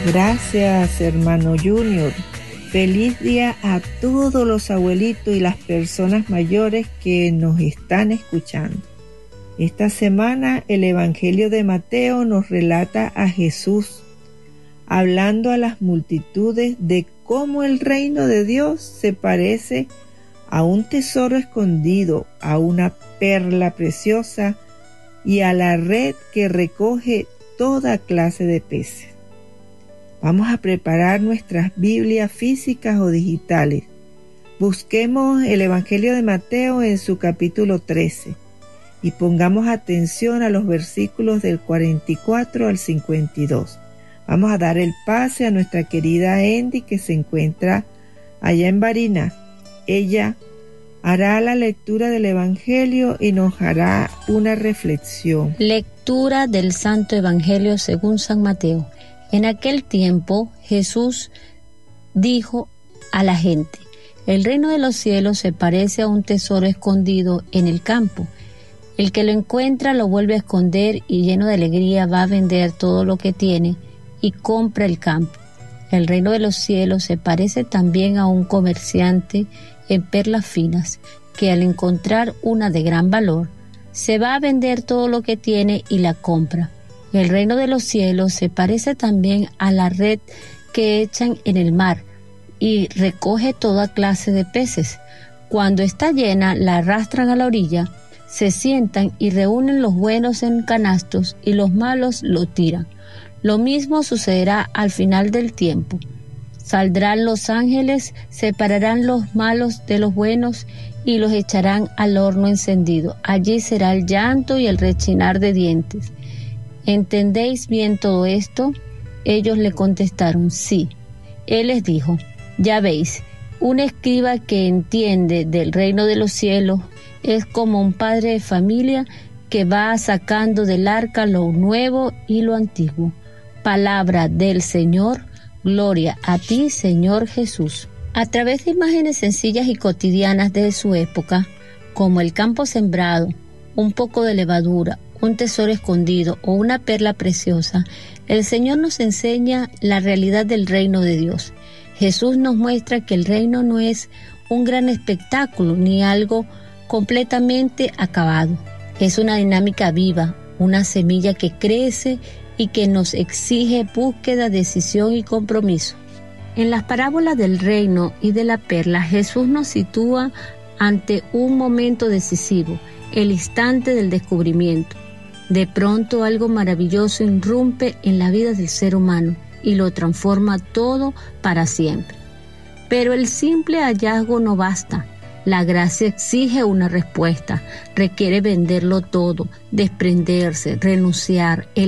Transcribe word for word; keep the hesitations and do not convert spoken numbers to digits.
Gracias, hermano Junior. Feliz día a todos los abuelitos y las personas mayores que nos están escuchando. Esta semana el Evangelio de Mateo nos relata a Jesús hablando a las multitudes de cómo el reino de Dios se parece a un tesoro escondido, a una perla preciosa y a la red que recoge toda clase de peces. Vamos a preparar nuestras Biblias físicas o digitales. Busquemos el Evangelio de Mateo en su capítulo trece y pongamos atención a los versículos del cuarenta y cuatro al cincuenta y dos. Vamos a dar el pase a nuestra querida Andy, que se encuentra allá en Barinas. Ella hará la lectura del Evangelio y nos hará una reflexión. Lectura del Santo Evangelio según San Mateo. En aquel tiempo Jesús dijo a la gente: el reino de los cielos se parece a un tesoro escondido en el campo. El que lo encuentra lo vuelve a esconder y lleno de alegría va a vender todo lo que tiene y compra el campo. El reino de los cielos se parece también a un comerciante en perlas finas, que al encontrar una de gran valor, se va a vender todo lo que tiene y la compra. El reino de los cielos se parece también a la red que echan en el mar y recoge toda clase de peces. Cuando está llena, la arrastran a la orilla, se sientan y reúnen los buenos en canastos y los malos lo tiran. Lo mismo sucederá al final del tiempo. Saldrán los ángeles, separarán los malos de los buenos y los echarán al horno encendido. Allí será el llanto y el rechinar de dientes. ¿Entendéis bien todo esto? Ellos le contestaron: sí. Él les dijo: ya veis, un escriba que entiende del reino de los cielos es como un padre de familia que va sacando del arca lo nuevo y lo antiguo. Palabra del Señor. Gloria a ti, Señor Jesús. A través de imágenes sencillas y cotidianas de su época, como el campo sembrado, un poco de levadura, un tesoro escondido o una perla preciosa, el Señor nos enseña la realidad del reino de Dios. Jesús nos muestra que el reino no es un gran espectáculo ni algo completamente acabado. Es una dinámica viva, una semilla que crece y que nos exige búsqueda, decisión y compromiso. En las parábolas del reino y de la perla, Jesús nos sitúa ante un momento decisivo, el instante del descubrimiento. De pronto algo maravilloso irrumpe en la vida del ser humano y lo transforma todo para siempre. Pero el simple hallazgo no basta. La gracia exige una respuesta, requiere venderlo todo, desprenderse, renunciar,